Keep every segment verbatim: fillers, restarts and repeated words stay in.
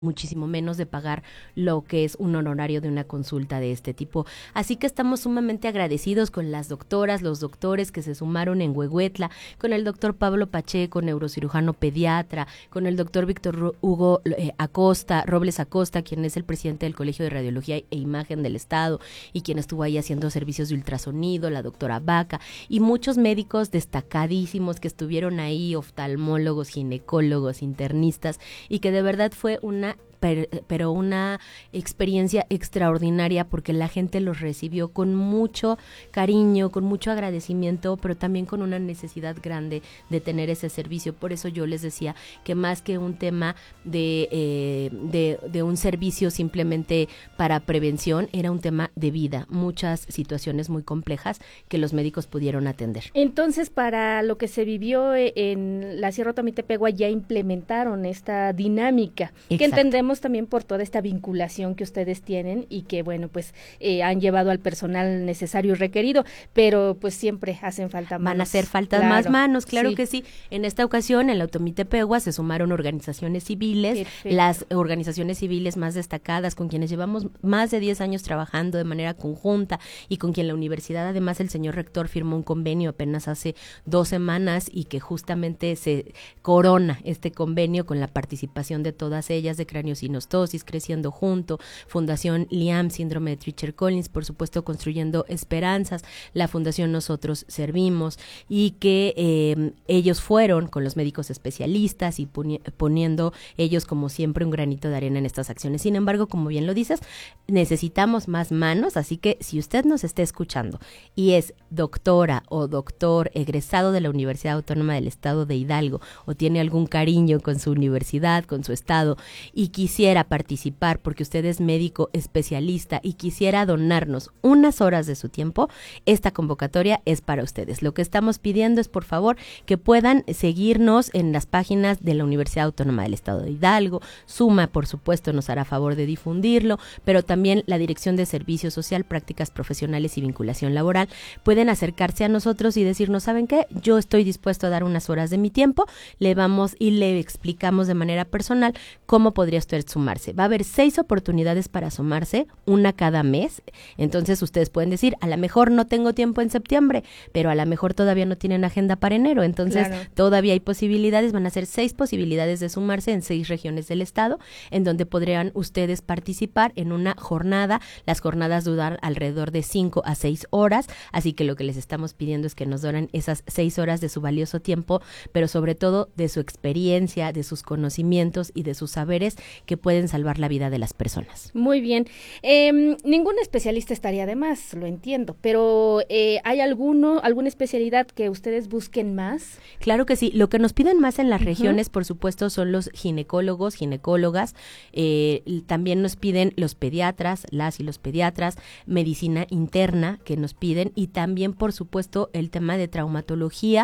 muchísimo menos de pagar lo que es un honorario de una consulta de este tipo. Así que estamos sumamente agradecidos con las doctoras, los doctores que se sumaron en Huehuetla, con el doctor Pablo Pacheco, neurocirujano pediatra, con el doctor Víctor Hugo eh, Acosta, Robles Acosta, quien es el presidente del Colegio de Radiología e Imagen del Estado y quien estuvo ahí haciendo servicios de ultrasonido, la doctora Vaca, y muchos médicos destacadísimos que estuvieron ahí, oftalmólogos, ginecólogos, internistas, y que de verdad fue una pero una experiencia extraordinaria porque la gente los recibió con mucho cariño, con mucho agradecimiento, pero también con una necesidad grande de tener ese servicio. Por eso yo les decía que más que un tema de, eh, de, de un servicio simplemente para prevención, era un tema de vida, muchas situaciones muy complejas que los médicos pudieron atender. Entonces, para lo que se vivió en la Sierra Otomitepegua ya implementaron esta dinámica. Exacto. Que entendemos también por toda esta vinculación que ustedes tienen y que, bueno, pues eh, han llevado al personal necesario y requerido, pero pues siempre hacen falta manos. Van a hacer falta claro. más manos, claro sí. que sí. En esta ocasión, en la Otomitepegua se sumaron organizaciones civiles, Perfecto. las organizaciones civiles más destacadas, con quienes llevamos más de diez años trabajando de manera conjunta y con quien la universidad, además el señor rector firmó un convenio apenas hace dos semanas y que justamente se corona este convenio con la participación de todas ellas, de Craniosinostosis, Creciendo Junto, Fundación Liam, Síndrome de Treacher-Collins, por supuesto Construyendo Esperanzas, la Fundación Nosotros Servimos, y que eh, ellos fueron con los médicos especialistas y poni- poniendo ellos como siempre un granito de arena en estas acciones. Sin embargo, como bien lo dices, necesitamos más manos, así que si usted nos está escuchando y es doctora o doctor egresado de la Universidad Autónoma del Estado de Hidalgo o tiene algún cariño con su universidad, con su estado y quisiera participar porque usted es médico especialista y quisiera donarnos unas horas de su tiempo, esta convocatoria es para ustedes. Lo que estamos pidiendo es, por favor, que puedan seguirnos en las páginas de la Universidad Autónoma del Estado de Hidalgo. Suma, por supuesto, nos hará favor de difundirlo, pero también la Dirección de Servicio Social, Prácticas Profesionales y Vinculación Laboral. Pueden acercarse a nosotros y decirnos, ¿saben qué? Yo estoy dispuesto a dar unas horas de mi tiempo, le vamos y le explicamos de manera personal cómo podría usted sumarse. Va a haber seis oportunidades para sumarse, una cada mes. Entonces ustedes pueden decir, a lo mejor no tengo tiempo en septiembre, pero a lo mejor todavía no tienen agenda para enero. Entonces claro. todavía hay posibilidades, van a ser seis posibilidades de sumarse en seis regiones del estado, en donde podrían ustedes participar en una jornada. Las jornadas duran alrededor de cinco a seis horas, así que lo que les estamos pidiendo es que nos donen esas seis horas de su valioso tiempo, pero sobre todo de su experiencia, de sus conocimientos y de sus saberes que pueden salvar la vida de las personas. Muy bien. Eh, ningún especialista estaría de más, lo entiendo, pero eh, ¿hay alguno, alguna especialidad que ustedes busquen más? Claro que sí. Lo que nos piden más en las uh-huh. regiones, por supuesto, son los ginecólogos, ginecólogas. Eh, también nos piden los pediatras, las y los pediatras, medicina interna que nos piden y también, por supuesto, el tema de traumatología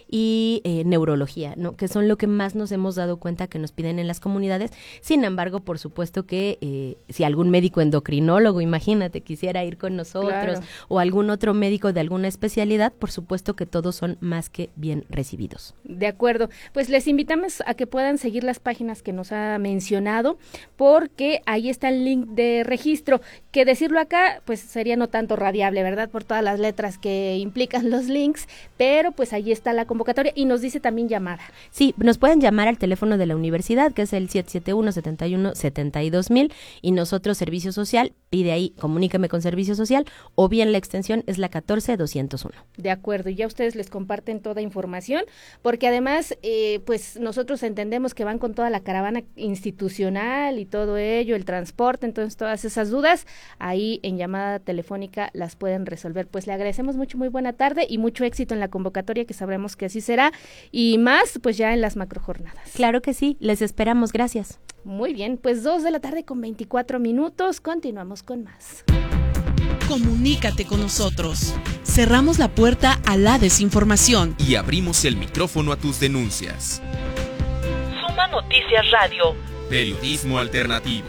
y eh, neurología, ¿no? Que son lo que más nos hemos dado cuenta que nos piden en las comunidades. Sin embargo, por supuesto que eh, si algún médico endocrinólogo, imagínate, quisiera ir con nosotros, claro. o algún otro médico de alguna especialidad, por supuesto que todos son más que bien recibidos. De acuerdo, pues les invitamos a que puedan seguir las páginas que nos ha mencionado, porque ahí está el link de registro, que decirlo acá, pues sería no tanto radiable, ¿verdad? Por todas las letras que implican los links, pero pues ahí está la convocatoria y nos dice también llamada. Sí, nos pueden llamar al teléfono de la universidad, que es el siete siete uno, siete uno, siete dos mil, y nosotros, Servicio Social, pide ahí, comuníqueme con Servicio Social, o bien la extensión es la catorce doscientos uno. De acuerdo, y ya ustedes les comparten toda información, porque además, eh, pues nosotros entendemos que van con toda la caravana institucional y todo ello, el transporte, entonces todas esas dudas, ahí en llamada telefónica las pueden resolver. Pues le agradecemos mucho, muy buena tarde y mucho éxito en la convocatoria, que sabremos que así será, y más, pues ya en las macrojornadas. Claro que sí, les esperamos, gracias. Muy bien, pues dos de la tarde con veinticuatro minutos, continuamos con más. Comunícate con nosotros. Cerramos la puerta a la desinformación y abrimos el micrófono a tus denuncias. Suma Noticias Radio. Periodismo alternativo.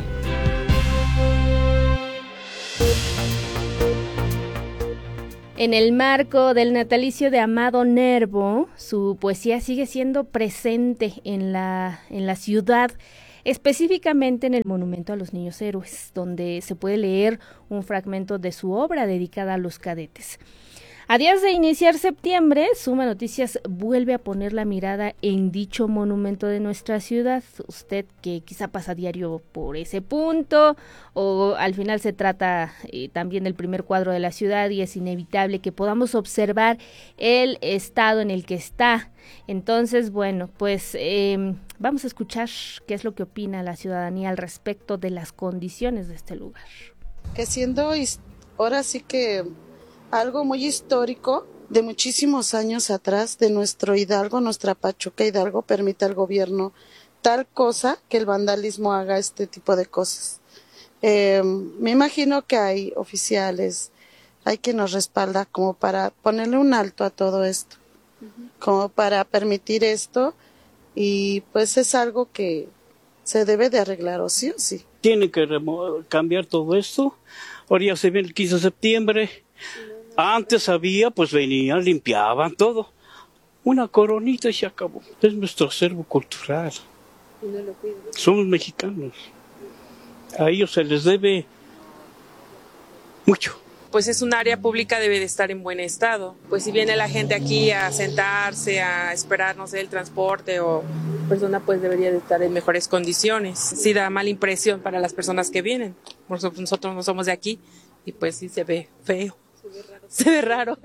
En el marco del natalicio de Amado Nervo, su poesía sigue siendo presente en la, en la ciudad. específicamente en el Monumento a los Niños Héroes, donde se puede leer un fragmento de su obra dedicada a los cadetes. A días de iniciar septiembre, Suma Noticias vuelve a poner la mirada en dicho monumento de nuestra ciudad. Usted que quizá pasa diario por ese punto, o al final se trata eh, también del primer cuadro de la ciudad y es inevitable que podamos observar el estado en el que está. Entonces, bueno, pues eh, vamos a escuchar qué es lo que opina la ciudadanía al respecto de las condiciones de este lugar. Que siendo ahora sí que algo muy histórico de muchísimos años atrás de nuestro Hidalgo, nuestra Pachuca Hidalgo, permite al gobierno tal cosa que el vandalismo haga este tipo de cosas. Eh, me imagino que hay oficiales, hay quien nos respalda como para ponerle un alto a todo esto, uh-huh. como para permitir esto, y pues es algo que se debe de arreglar o sí o sí. Tiene que remo- cambiar todo esto. Ahora ya se viene el quince de septiembre. Antes había, pues venían, limpiaban todo. Una coronita y se acabó. Es nuestro acervo cultural. Y no lo cuidan. Somos mexicanos. A ellos se les debe mucho. Pues es un área pública, debe de estar en buen estado. Pues si viene la gente aquí a sentarse, a esperar, no sé, el transporte o persona, pues debería de estar en mejores condiciones. Sí da mala impresión para las personas que vienen. Nosotros no somos de aquí y pues sí se ve feo. Se ve raro.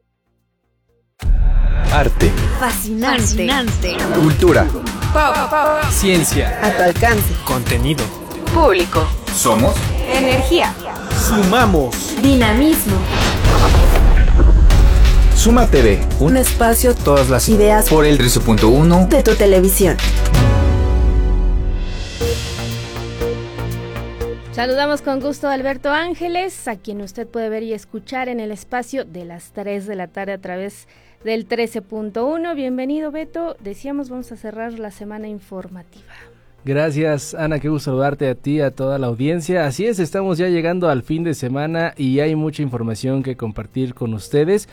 Arte. Fascinante. Fascinante. Cultura. Pop, pop. Ciencia. A tu alcance. Contenido. Público. Somos. Energía. Sumamos. Dinamismo. Suma T V. Un espacio, todas las ideas por el trece punto uno de tu televisión. Saludamos con gusto a Alberto Ángeles, a quien usted puede ver y escuchar en el espacio de las tres de la tarde a través del trece punto uno. Bienvenido, Beto. Decíamos, vamos a cerrar la semana informativa. Gracias, Ana, qué gusto saludarte a ti, a toda la audiencia. Así es, estamos ya llegando al fin de semana y hay mucha información que compartir con ustedes.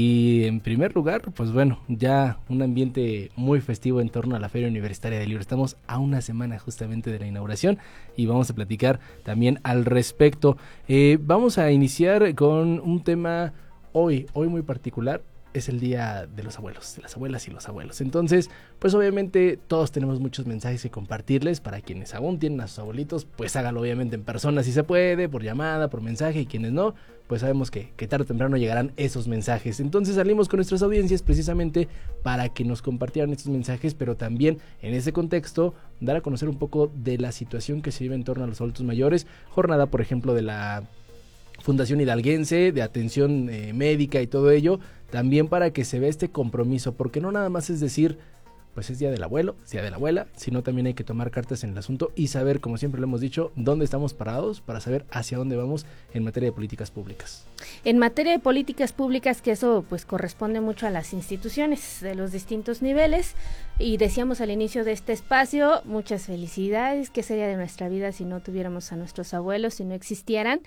Y en primer lugar, pues bueno, ya un ambiente muy festivo en torno a la Feria Universitaria del Libro. Estamos a una semana justamente de la inauguración y vamos a platicar también al respecto. Eh, vamos a iniciar con un tema hoy, hoy muy particular. Es el día de los abuelos, de las abuelas y los abuelos. Entonces, pues obviamente todos tenemos muchos mensajes que compartirles. Para quienes aún tienen a sus abuelitos, pues hágalo obviamente en persona si se puede, por llamada, por mensaje, y quienes no, pues sabemos que, que tarde o temprano llegarán esos mensajes. Entonces salimos con nuestras audiencias precisamente para que nos compartieran estos mensajes, pero también en ese contexto dar a conocer un poco de la situación que se vive en torno a los adultos mayores. Jornada, por ejemplo, de la Fundación Hidalguense de atención eh, médica y todo ello, también para que se vea este compromiso, porque no nada más es decir, pues es día del abuelo, es día de la abuela, sino también hay que tomar cartas en el asunto y saber, como siempre lo hemos dicho, dónde estamos parados para saber hacia dónde vamos en materia de políticas públicas. En materia de políticas públicas, que eso pues corresponde mucho a las instituciones de los distintos niveles, y decíamos al inicio de este espacio, muchas felicidades. ¿Qué sería de nuestra vida si no tuviéramos a nuestros abuelos, si no existieran?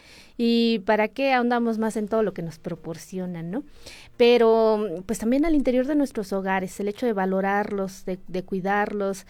Y para qué ahondamos más en todo lo que nos proporcionan, ¿no? Pero pues también al interior de nuestros hogares, el hecho de valorarlos, de, de cuidarlos,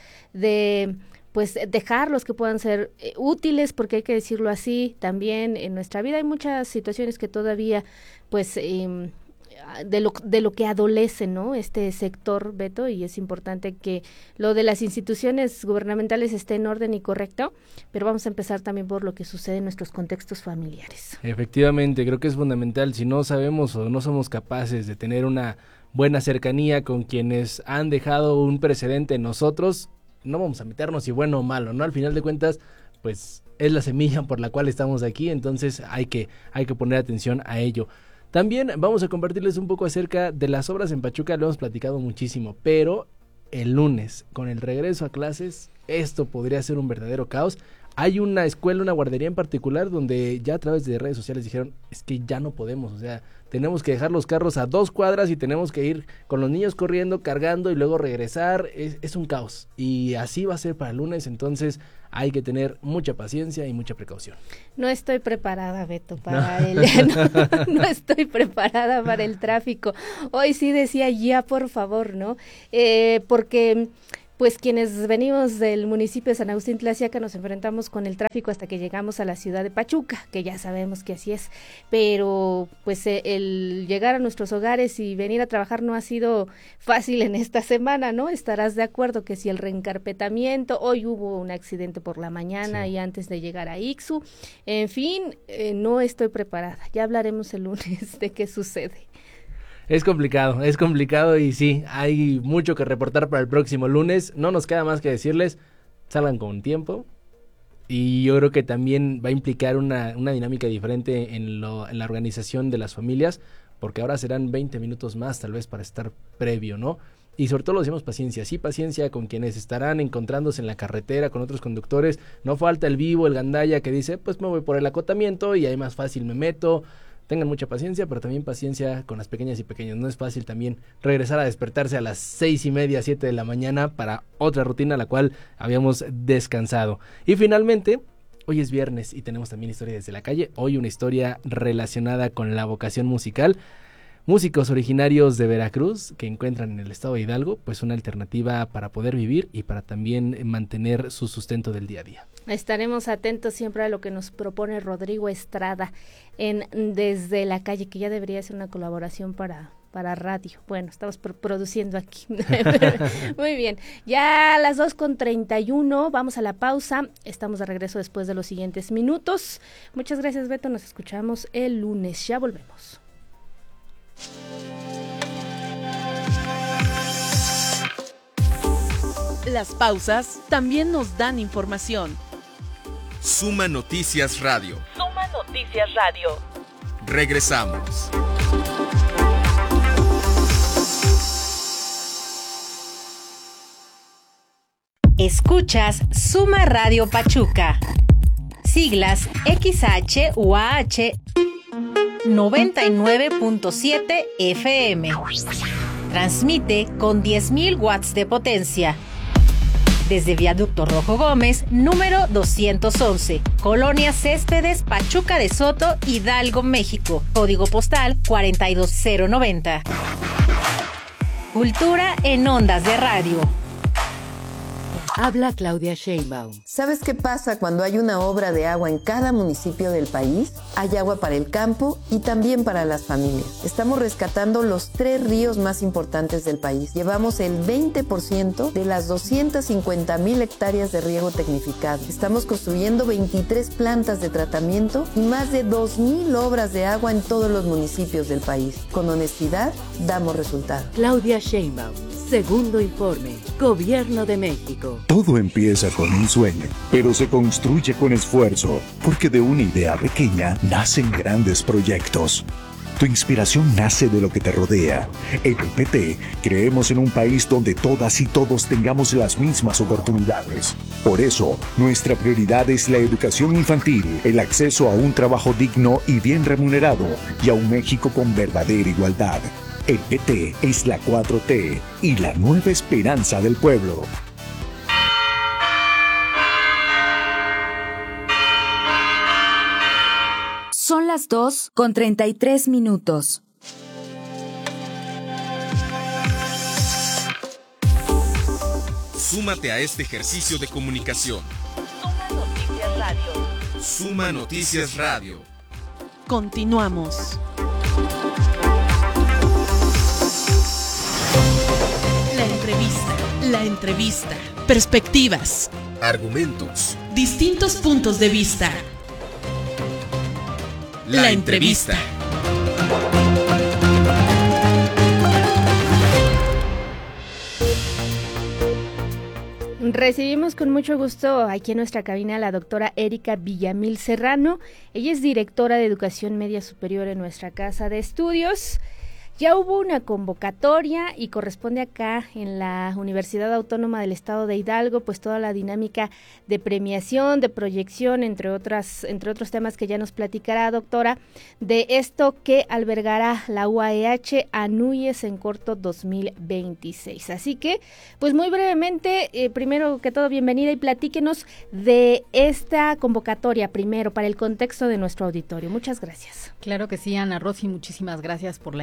de pues dejarlos que puedan ser eh, útiles, porque hay que decirlo así, también en nuestra vida hay muchas situaciones que todavía pues eh, de lo de lo que adolece, ¿no?, este sector, Beto, y es importante que lo de las instituciones gubernamentales esté en orden y correcto, pero vamos a empezar también por lo que sucede en nuestros contextos familiares. Efectivamente, creo que es fundamental. Si no sabemos o no somos capaces de tener una buena cercanía con quienes han dejado un precedente en nosotros, no vamos a meternos si bueno o malo, ¿no? Al final de cuentas, pues es la semilla por la cual estamos aquí, entonces hay que, hay que poner atención a ello. También vamos a compartirles un poco acerca de las obras en Pachuca, lo hemos platicado muchísimo, pero el lunes, con el regreso a clases, esto podría ser un verdadero caos. Hay una escuela, una guardería en particular, donde ya a través de redes sociales dijeron, es que ya no podemos, o sea, tenemos que dejar los carros a dos cuadras y tenemos que ir con los niños corriendo, cargando y luego regresar, es, es un caos. Y así va a ser para el lunes, entonces hay que tener mucha paciencia y mucha precaución. No estoy preparada, Beto, para no. el no, no estoy preparada para el tráfico. Hoy sí decía ya, por favor, ¿no? Eh, porque pues quienes venimos del municipio de San Agustín Tlaxiaca nos enfrentamos con el tráfico hasta que llegamos a la ciudad de Pachuca, que ya sabemos que así es, pero pues eh, el llegar a nuestros hogares y venir a trabajar no ha sido fácil en esta semana, ¿no? Estarás de acuerdo que si el reencarpetamiento, hoy hubo un accidente por la mañana sí. y antes de llegar a Ixu, en fin, eh, no estoy preparada, ya hablaremos el lunes de qué sucede. Es complicado, es complicado y sí, hay mucho que reportar para el próximo lunes. No nos queda más que decirles, salgan con tiempo. Y yo creo que también va a implicar una, una dinámica diferente en, lo, en la organización de las familias, porque ahora serán veinte minutos más tal vez para estar previo, ¿no? Y sobre todo lo decimos paciencia, sí paciencia con quienes estarán encontrándose en la carretera, con otros conductores. No falta el vivo, el gandalla que dice, pues me voy por el acotamiento y ahí más fácil me meto. Tengan mucha paciencia, pero también paciencia con las pequeñas y pequeños. No es fácil también regresar a despertarse a las seis y media, siete de la mañana para otra rutina a la cual habíamos descansado. Y finalmente, hoy es viernes y tenemos también historia desde la calle. Hoy una historia relacionada con la vocación musical. Músicos originarios de Veracruz que encuentran en el estado de Hidalgo pues una alternativa para poder vivir y para también mantener su sustento del día a día. Estaremos atentos siempre a lo que nos propone Rodrigo Estrada en Desde la Calle, que ya debería ser una colaboración para, para radio. Bueno, estamos pro- produciendo aquí. Muy bien, ya a las dos con treinta y uno, vamos a la pausa. Estamos de regreso después de los siguientes minutos. Muchas gracias, Beto, nos escuchamos el lunes. Ya volvemos. Las pausas también nos dan información. Suma Noticias Radio. Suma Noticias Radio. Regresamos. Escuchas Suma Radio Pachuca. Siglas X H U A H noventa y nueve punto siete F M. Transmite con diez mil watts de potencia. Desde Viaducto Rojo Gómez, número doscientos once, Colonia Céspedes, Pachuca de Soto, Hidalgo, México. Código postal cuarenta y dos cero noventa. Cultura en ondas de radio. Habla Claudia Sheinbaum. ¿Sabes qué pasa cuando hay una obra de agua en cada municipio del país? Hay agua para el campo y también para las familias. Estamos rescatando los tres ríos más importantes del país. Llevamos el veinte por ciento de las doscientas cincuenta mil hectáreas de riego tecnificado. Estamos construyendo veintitrés plantas de tratamiento y más de dos mil obras de agua en todos los municipios del país. Con honestidad, damos resultados. Claudia Sheinbaum. Segundo informe. Gobierno de México. Todo empieza con un sueño, pero se construye con esfuerzo, porque de una idea pequeña nacen grandes proyectos. Tu inspiración nace de lo que te rodea. En el P T creemos en un país donde todas y todos tengamos las mismas oportunidades. Por eso, nuestra prioridad es la educación infantil, el acceso a un trabajo digno y bien remunerado, y a un México con verdadera igualdad. El P T es la cuatro T y la nueva esperanza del pueblo. Son las dos con treinta y tres minutos. Súmate a este ejercicio de comunicación. Suma Noticias Radio. Suma Noticias Radio. Continuamos. La entrevista, la entrevista. Perspectivas. Argumentos. Distintos puntos de vista. La, la entrevista. Recibimos con mucho gusto aquí en nuestra cabina a la doctora Erika Villamil Serrano. Ella es directora de Educación Media Superior en nuestra casa de estudios. Ya hubo una convocatoria y corresponde acá en la Universidad Autónoma del Estado de Hidalgo, pues toda la dinámica de premiación, de proyección, entre otras, entre otros temas que ya nos platicará, doctora, de esto que albergará la U A E H Anuyes en Corto dos mil veintiséis. Así que, pues muy brevemente, eh, primero que todo, bienvenida y platíquenos de esta convocatoria primero para el contexto de nuestro auditorio. Muchas gracias. Claro que sí, Ana Rosy, muchísimas gracias por la invitación.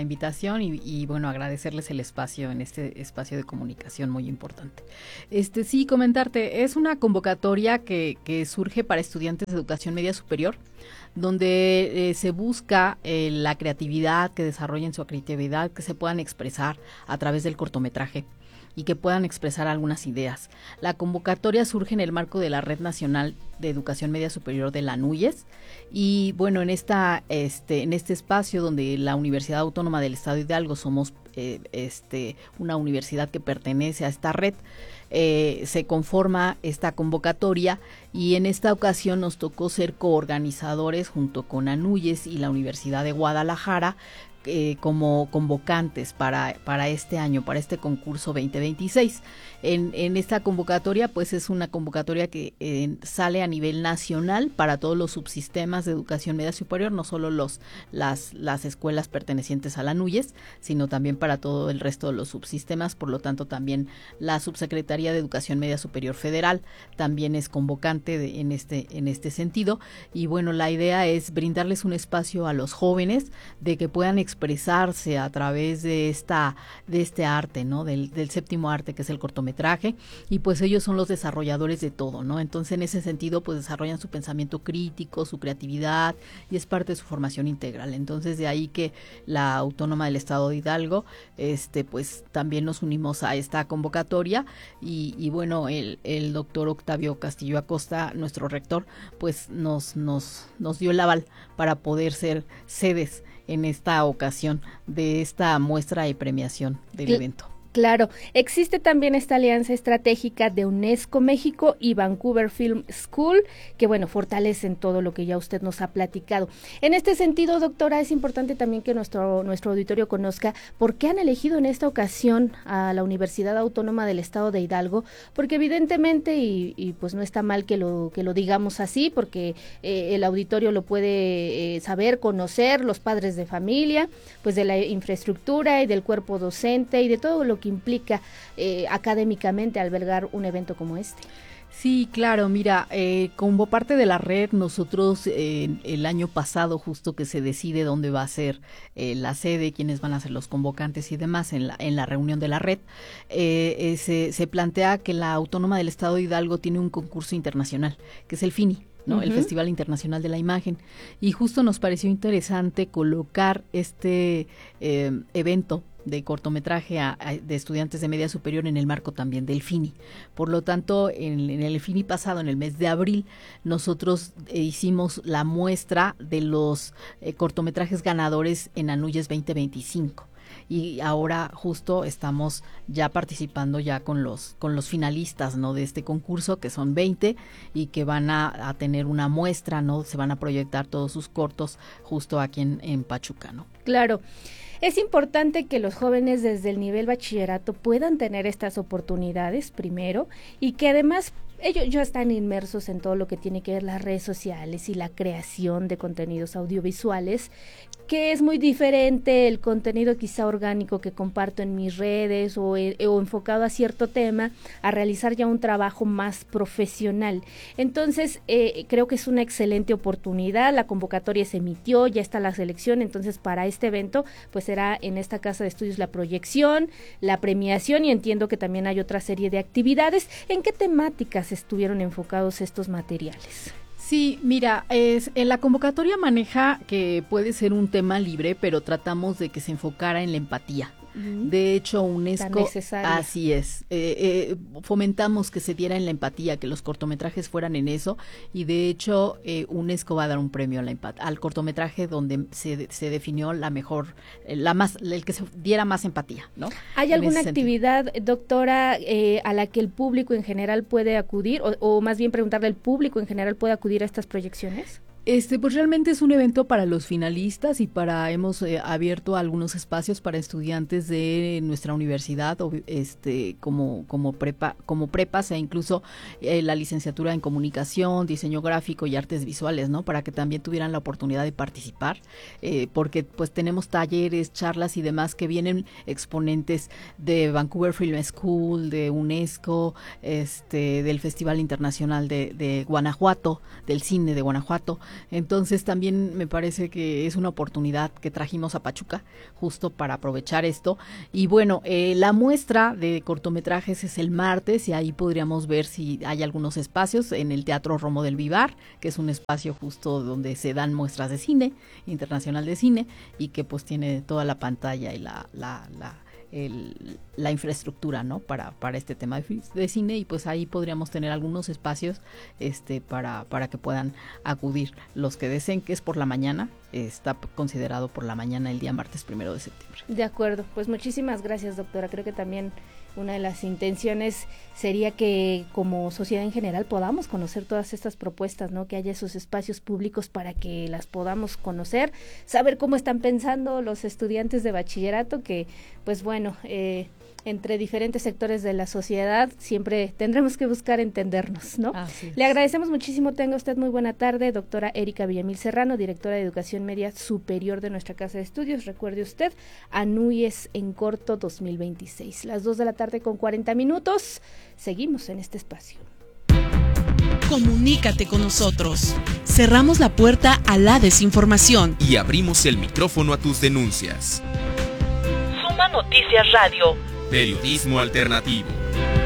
invitación y, y bueno, agradecerles el espacio en este espacio de comunicación muy importante. Este sí, comentarte, es una convocatoria que, que surge para estudiantes de educación media superior, donde eh, se busca eh, la creatividad, que desarrollen su creatividad, que se puedan expresar a través del cortometraje y que puedan expresar algunas ideas. La convocatoria surge en el marco de la Red Nacional de Educación Media Superior de la NUYES y bueno, en esta este en este espacio donde la Universidad Autónoma del Estado de Hidalgo somos eh, este una universidad que pertenece a esta red, eh, se conforma esta convocatoria y en esta ocasión nos tocó ser coorganizadores junto con ANUYES y la Universidad de Guadalajara, Eh, como convocantes para, para este año, para este concurso veinte veintiséis. En, en esta convocatoria, pues es una convocatoria que eh, sale a nivel nacional para todos los subsistemas de educación media superior, no solo los las, las escuelas pertenecientes a la NUYES, sino también para todo el resto de los subsistemas. Por lo tanto, también la Subsecretaría de Educación Media Superior Federal también es convocante de, en, este, en este sentido. Y bueno, la idea es brindarles un espacio a los jóvenes de que puedan expresarse a través de esta de este arte, ¿no? Del, del séptimo arte, que es el cortometraje, y pues ellos son los desarrolladores de todo, ¿no? Entonces, en ese sentido, pues desarrollan su pensamiento crítico, su creatividad, y es parte de su formación integral. Entonces, de ahí que la Autónoma del Estado de Hidalgo, este, pues también nos unimos a esta convocatoria, y, y bueno, el, el doctor Octavio Castillo Acosta, nuestro rector, pues nos, nos, nos dio el aval para poder ser sedes en esta ocasión de esta muestra y premiación del Cl- evento. Claro, existe también esta alianza estratégica de UNESCO México y Vancouver Film School, que bueno, fortalecen todo lo que ya usted nos ha platicado. En este sentido, doctora, es importante también que nuestro, nuestro auditorio conozca por qué han elegido en esta ocasión a la Universidad Autónoma del Estado de Hidalgo, porque evidentemente, y, y pues no está mal que lo, que lo digamos así, porque eh, el auditorio lo puede eh, saber, conocer, los padres de familia, pues de la infraestructura y del cuerpo docente y de todo lo que implica eh, académicamente albergar un evento como este. Sí, claro, mira, eh, como parte de la red, nosotros eh, el año pasado, justo que se decide dónde va a ser eh, la sede, quiénes van a ser los convocantes y demás en la, en la reunión de la red, eh, eh, se, se plantea que la Autónoma del Estado de Hidalgo tiene un concurso internacional, que es el FINI, ¿no? Uh-huh. El Festival Internacional de la Imagen, y justo nos pareció interesante colocar este eh, evento de cortometraje a, a, de estudiantes de media superior en el marco también del FINI. Por lo tanto, en, en el FINI pasado, en el mes de abril, nosotros eh, hicimos la muestra de los eh, cortometrajes ganadores en ANUYES veinte veinticinco. Y ahora justo estamos ya participando ya con los con los finalistas, ¿no? De este concurso, que son veinte y que van a, a tener una muestra, ¿no? Se van a proyectar todos sus cortos justo aquí en, en Pachuca, ¿no? Claro. Es importante que los jóvenes desde el nivel bachillerato puedan tener estas oportunidades primero, y que además ellos ya están inmersos en todo lo que tiene que ver las redes sociales y la creación de contenidos audiovisuales, que es muy diferente el contenido quizá orgánico que comparto en mis redes o, o enfocado a cierto tema, a realizar ya un trabajo más profesional. Entonces, eh, creo que es una excelente oportunidad. La convocatoria se emitió, ya está la selección, entonces para este evento pues será en esta casa de estudios la proyección, la premiación, y entiendo que también hay otra serie de actividades. ¿En qué temáticas estuvieron enfocados estos materiales? Sí, mira, es, en la convocatoria maneja que puede ser un tema libre, pero tratamos de que se enfocara en la empatía. Uh-huh. De hecho, UNESCO, así es, eh, eh, fomentamos que se diera en la empatía, que los cortometrajes fueran en eso, y de hecho eh, UNESCO va a dar un premio a la empat- al cortometraje donde se, se definió la mejor, la más, el que se diera más empatía, ¿no? ¿Hay en alguna actividad, doctora, eh, a la que el público en general puede acudir, o, o más bien preguntarle, ¿el público en general puede acudir a estas proyecciones? Este, pues realmente es un evento para los finalistas y para hemos eh, abierto algunos espacios para estudiantes de nuestra universidad, o, este, como como prepa, como prepas e incluso eh, la licenciatura en comunicación, diseño gráfico y artes visuales, ¿no? Para que también tuvieran la oportunidad de participar, eh, porque pues tenemos talleres, charlas y demás que vienen exponentes de Vancouver Film School, de UNESCO, este, del Festival Internacional de, de Guanajuato, del cine de Guanajuato. Entonces también me parece que es una oportunidad que trajimos a Pachuca justo para aprovechar esto. Y bueno, eh, la muestra de cortometrajes es el martes y ahí podríamos ver si hay algunos espacios en el Teatro Romo del Vivar, que es un espacio justo donde se dan muestras de cine, internacional de cine, y que pues tiene toda la pantalla y la... la, la El, la infraestructura, ¿no? Para, para este tema de, de cine, y pues ahí podríamos tener algunos espacios este para, para que puedan acudir los que deseen, que es por la mañana, está considerado por la mañana el día martes primero de septiembre. De acuerdo, pues muchísimas gracias, doctora. Creo que también una de las intenciones sería que como sociedad en general podamos conocer todas estas propuestas, ¿no? Que haya esos espacios públicos para que las podamos conocer, saber cómo están pensando los estudiantes de bachillerato, que pues bueno, eh, entre diferentes sectores de la sociedad siempre tendremos que buscar entendernos, ¿no? Le agradecemos muchísimo, tenga usted muy buena tarde, doctora Erika Villamil Serrano, directora de Educación Media Superior de nuestra Casa de Estudios. Recuerde usted, ANUYES en corto dos mil veintiséis, las dos de la tarde con cuarenta minutos, seguimos en este espacio. Comunícate con nosotros. Cerramos la puerta a la desinformación y abrimos el micrófono a tus denuncias. Suma Noticias Radio. Periodismo alternativo.